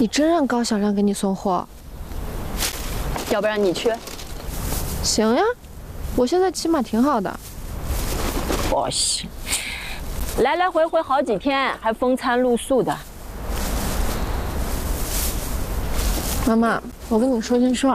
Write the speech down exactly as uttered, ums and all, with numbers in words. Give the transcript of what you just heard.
你真让高小亮给你送货？ 要不然你去？ 行呀，我现在起码挺好的。 不行，来来回回好几天，还风餐露宿的。 妈妈，我跟你说件事儿。